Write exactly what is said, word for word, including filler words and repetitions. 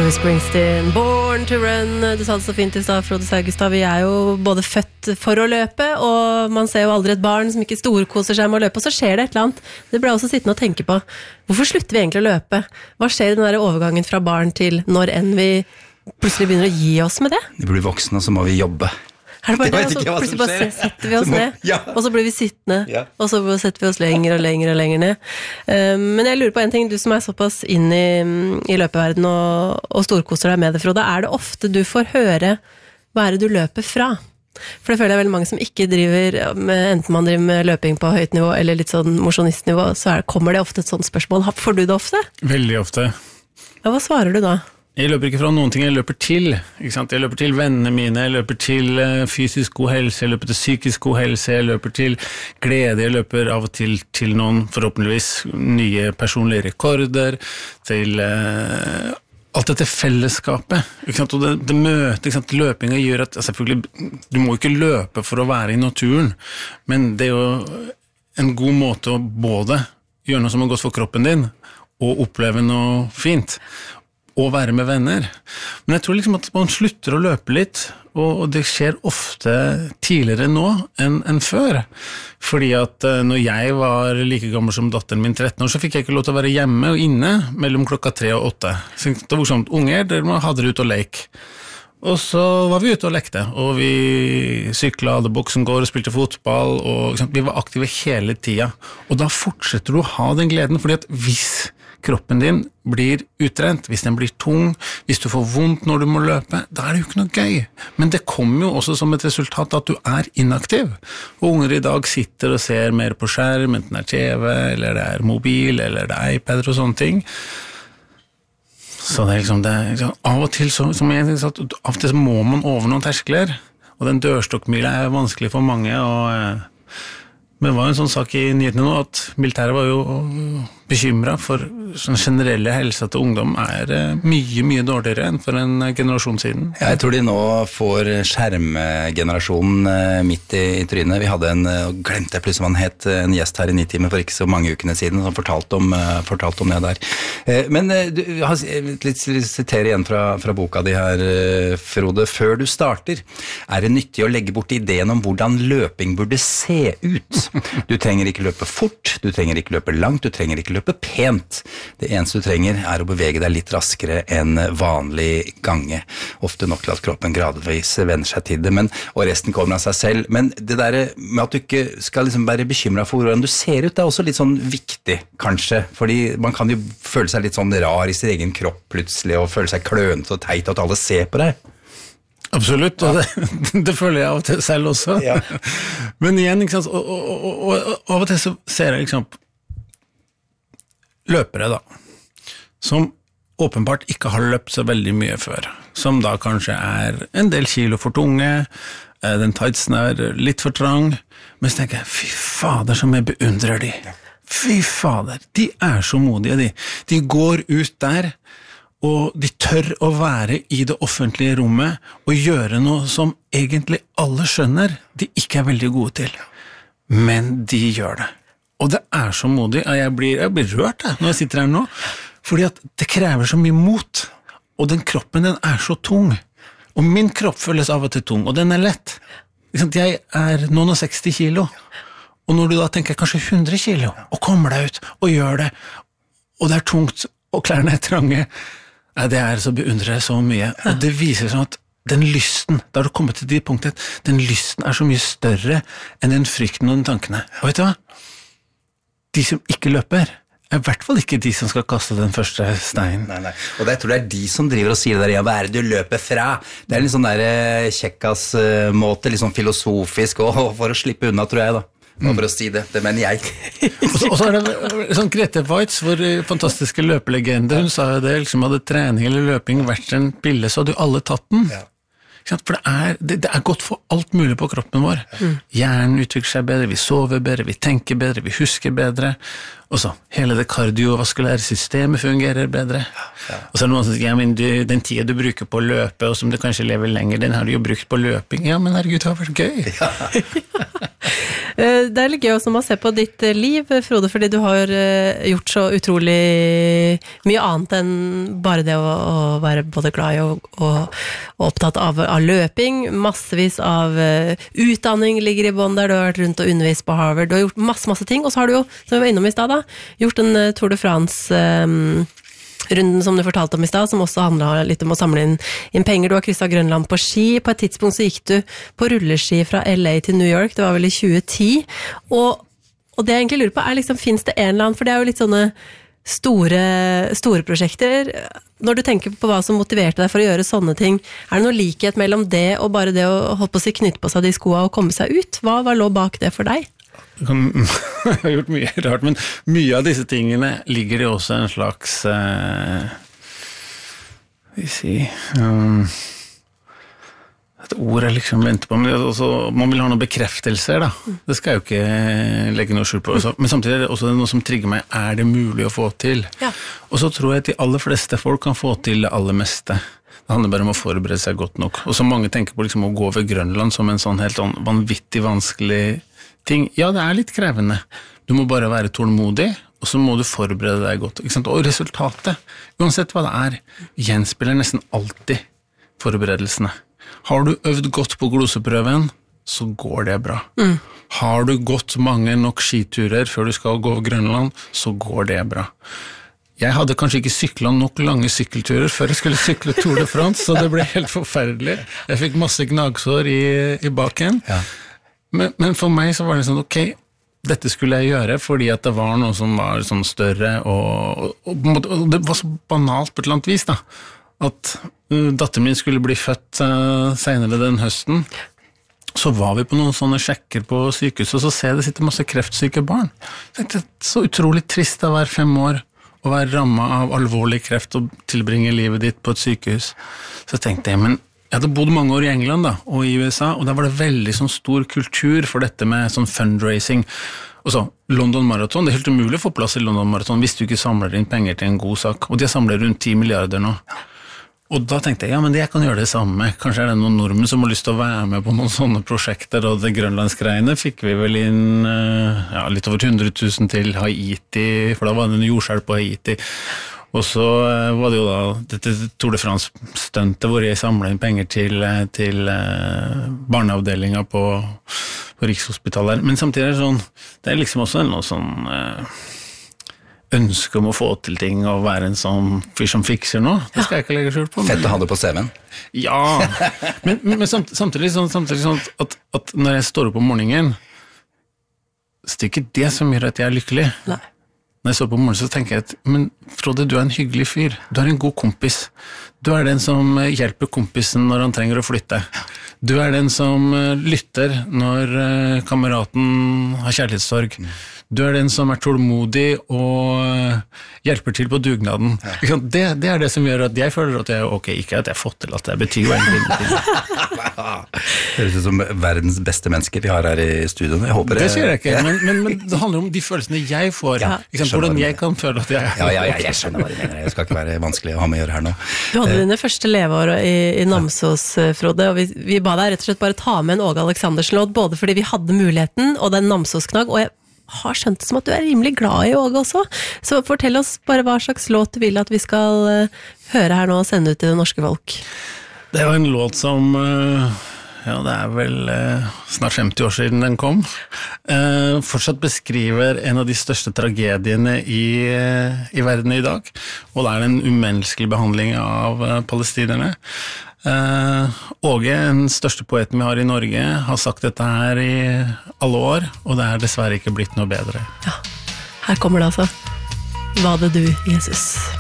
Bruce Springsteen, Born to Run. Du sa det så fint i stad, Frode Saugestad. Vi er jo både født for å løpe, og man ser jo aldri et barn som ikke storkoser seg med å løpe, og så skjer det et eller annet. Det ble jeg også sittende og tenke på. Hvorfor slutter vi egentlig å løpe? Hva skjer i den der overgangen fra barn til når enn vi plutselig begynner å gi oss med det? Vi blir voksne, og så må vi jobbe. Er det bare det, og så plutselig bare setter vi oss ned, ja. Og så blir vi sittende, ja. Og så setter vi oss lenger og lenger og lenger ned. Um, men jeg lurer på en ting, du som er såpass inn i, i løpeverden og, og storkoser deg med det, Frode, er det ofte du får høre hva er det du løper fra? For det føler jeg veldig mange som ikke driver med, enten man driver med løping på høyt nivå eller litt sånn mosjonistnivå, så er, kommer det ofte et sånt spørsmål. Får du det ofte? Veldig ofte. Ja, hva svarer du da? Jeg løper ikke fra noen ting, jeg løper til, ikke sant? Jeg løper til vennene mine, jeg løper til fysisk god helse, jeg løper til psykisk god helse, jeg løper til glede, jeg løper av og til til noen forhåpentligvis nye personlige rekorder, til uh, alt dette fellesskapet, ikke sant? Og det, det møtet, ikke sant? Løpinga gjør at, selvfølgelig, du må ikke løpe for å være i naturen, men det er jo en god måte å både gjøre noe som er godt for kroppen din, og oppleve noe fint, og være med venner. Men jeg tror liksom at man slutter å løpe litt, og det skjer ofte tidligere nå enn, enn før. Fordi at når jeg var like gammel som datteren min tretten år, så fikk jeg ikke lov til å være hjemme og inne mellom klokka tre og åtte. Så det var sånn, unger, dere hadde det ut og lek. Og så var vi ute og lekte, og vi syklet, hadde boksengård og spilte fotball, og vi var aktive hele tida. Og da fortsetter du å ha den gleden, fordi at hvis kroppen din blir utrent, hvis den blir tung, hvis du får vondt når du må løpe, da er det jo ikke noe gøy. Men det kommer jo også som et resultat at du er inaktiv. Og unger i dag sitter og ser mer på skjerm, enten det er T V, eller det er mobil, eller det er iPad og sånne ting. Så det er liksom, det er liksom av og til så, som jeg sa, av og til så må man over noen terskler, og den dørstokkmila er vanskelig for mange, og men det var en sånn sak i nyhetene nå, at militæret var jo bekymret for sånn generelle helse til ungdom er mye, mye dårligere enn for en generasjon siden. Ja, jeg tror de nå får skjermgenerasjonen midt i, i trynet. Vi hadde en, og glemte jeg plutselig man het, en gjest her i Nitime for ikke så mange ukene siden, som fortalte om, fortalte om det der. Men du har litt sitere igjen fra, fra boka di her, Frode. Før du starter, er det nyttig å legge bort ideen om hvordan løping burde se ut. Du trenger ikke løpe fort, du trenger ikke løpe langt, du trenger ikke løpe pent. Det eneste du trenger er å bevege deg litt raskere enn vanlig gange. Ofte nok til at kroppen gradvis venner seg til det, men, og resten kommer av seg selv. Men det der med at du ikke skal liksom være bekymret for hvordan du ser ut, det er også litt sånn viktig, kanskje. Fordi man kan jo føle seg litt sånn rar i sin egen kropp plutselig, og føle seg klønete og teit at alle ser på deg. Absolutt, og det, det føler jeg av og til selv også. Ja. Men igjen, ikke sant, og, og, og, og, og av og til så ser jeg liksom løpere da, som åpenbart ikke har løpt så veldig mye før, som da kanskje er en del kilo for tunge, den tightsen er litt for trang, men så tenker jeg, fy fader som jeg beundrer de. Fy fader, de er så modige de. De går ut der, og de tør å være i det offentlige rommet og gjøre noe som egentlig alle skjønner de ikke er veldig gode til. Men de gjør det. Og det er så modig, og jeg blir, jeg blir rørt jeg, når jeg sitter her nå, fordi at det krever så mye mot, og den kroppen den er så tung. Og min kropp føles av og til tung, og den er lett. Jeg er noen og seksti kilo, og når du da tenker kanskje hundre kilo, og kommer deg ut og gjør det, og det er tungt, og klærne er trange, ja, det er så beundrer jeg så mye, og det viser sånn at den lysten, da har du kommet til det punktet, den lysten er så mye større enn den frykten og den tankene. Og vet du hva? De som ikke løper, er i hvert fall ikke de som skal kaste den første steinen. Nei, nei. Og det, jeg tror det er de som driver og sier det der, ja, hva er det du løper fra? Det er en sånn der kjekkas måte, litt sånn filosofisk, og for å slippe unna, tror jeg da. Bare for å si det, det mener jeg. og, så, og så er det sånn Grete Waitz, vår fantastiske løpelegende, hun sa jo det, liksom hadde trening eller løping vært en pille, så hadde jo alle tatt den. Ja. For det er, det, det er godt for alt mulig på kroppen vår. Mm. Hjernen utvikler seg bedre, vi sover bedre, vi tenker bedre, vi husker bedre, og så hele det kardiovaskulære systemet fungerer bedre. Ja. Og så er det noen som sier, ja, men du, den tiden du bruker på å løpe, og som du kanskje lever lenger, den har du jo brukt på løping. Ja, men herregud, det har vært gøy. Ja. Det er litt gøy også å se på ditt liv, Frode, fordi du har gjort så utrolig mye annet enn bare det å, å være både glad i og, og, og opptatt av, av løping. Massevis av uh, utdanning ligger i bånd der, du har vært rundt og undervist på Harvard, du har gjort masse, masse ting, og så har du jo, som vi var innom i sted da, gjort en uh, Tour de France um, runden som du fortalte om i sted, som også handlet litt om å samle inn, inn penger. Du har krysset Grønland på ski. På et tidspunkt så gikk du på rulleski fra L A til New York, det var vel i tjue ti. Og, og det jeg egentlig lurer på er liksom, finnes det en eller annen, for det er jo litt sånne store, store prosjekter. Når du tenker på hva som motiverte deg for å gjøre sånne ting, er det noe likhet mellom det og bare det å holde på å si knytte på seg de skoene og komme seg ut? Hva, hva lå bak det for deg? Jeg har gjort mye rart, men mye av disse tingene ligger i også en slags eh, vi sier um, et ord jeg liksom venter på, men også, man vil ha noen bekreftelser da, det skal jeg jo ikke legge noe skjul på, men samtidig er det også noe som trigger meg, er det mulig å få til? Ja. Og så tror jeg at de aller fleste folk kan få til det aller meste. Det handler bare om å forberede seg godt nok, og så mange tenker på liksom å gå over Grønland som en sånn helt vanvittig vanskelig ting. Ja, det er litt krevende. Du må bare være tålmodig, og så må du forberede deg godt. Ikke sant? Og resultatet, uansett hva det er, gjenspiller nesten alltid forberedelsene. Har du øvd godt på gloseprøven, så går det bra. Mm. Har du gått mange nok skiturer før du skal gå over Grønland, så går det bra. Jeg hadde kanskje ikke syklet nok lange sykkelturer før jeg skulle sykle Tour de France, så det ble helt forferdelig. Jeg fikk masse gnagsår i, i baken. Ja. Men, men for meg så var det sånn, ok, dette skulle jeg gjøre fordi at det var noe som var sånn større, og, og, og det var så banalt på et eller annet vis da, at uh, datteren min skulle bli født uh, senere den høsten, så var vi på noen sånne sjekker på sykehus, og så ser jeg det sitter masse kreftsyke barn. Så det er så utrolig trist å være fem år, å være rammet av alvorlig kreft og tilbringe livet ditt på et sykehus. Så tenkte jeg, men jeg hadde bodd mange år i England da, og i U S A, og der var det veldig sånn stor kultur for dette med sånn fundraising. Og så, London Marathon, det er helt umulig å få plass i London Marathon hvis du ikke samler inn penger til en god sak, og de samler rundt ti milliarder nå. Og da tenkte jeg, ja, men jeg kan gjøre det samme. Kanskje er det noen nordmenn som har lyst til å være med på noen sånne prosjekter, og det grønlandsgreiene fikk vi vel inn ja, litt over hundre tusen til Haiti, for da var det en jordskjelv på Haiti. Og så var det jo da dette Tour de France-stuntet hvor jeg samlet inn penger til, til barneavdelingen på, på Rikshospitalet. Men samtidig er det sånn, det er liksom også noe sånn ønske om å få til ting og være en sånn fyr som fikser nå. Det skal jeg ikke legge skjul på. Fett å ha det på C V-en. Ja, men, men samtidig, sånn, samtidig sånn at, at når jeg står opp om morgenen, så er det ikke det som gjør at jeg er lykkelig. Nei. Når jeg står på morgenen, så tenker jeg at, men Frode, du er en hyggelig fyr. Du er en god kompis. Du er den som hjelper kompisen når han trenger å flytte. Du er den som lytter når kameraten har kjærlighetssorg. Du er den som er tålmodig og hjelper til på dugnaden. Ja. Det, det er det som gjør at jeg føler at jeg, ok, ikke at jeg har fått til at det betyr jo egentlig Det høres ut som verdens beste mennesker vi har her i studio. Jeg håper det. Det sier jeg ikke, men, men, men det handler om de følelsene jeg får. Ja, jeg hvordan jeg kan føle at jeg er. Ja, ja, ja, jeg skjønner hva du mener. Jeg skal ikke være vanskelig å ha med å gjøre her nå. Du hadde dine første leveår i, i Namsos, Frode, og vi, vi ba deg rett og slett bare ta med en Åge Aleksandersen-låt, både fordi vi hadde muligheten, og den Namsos-knagg, og jeg har skjønt det som at du er rimelig glad i Åge også. Så fortell oss bare hva slags låt du vil at vi skal uh, høre her nå og sende ut til det norske folk. Det er jo en låt som, uh, ja det er vel uh, snart femti år siden den kom, uh, fortsatt beskriver en av de største tragediene i, uh, i verden i dag, og det er en umenneskelig behandling av uh, palestinerne. Uh, Åge, den største poeten vi har i Norge, har sagt dette her i alle år, og det er dessverre ikke blitt noe bedre. Ja, her kommer det altså. Var det du, Jesus?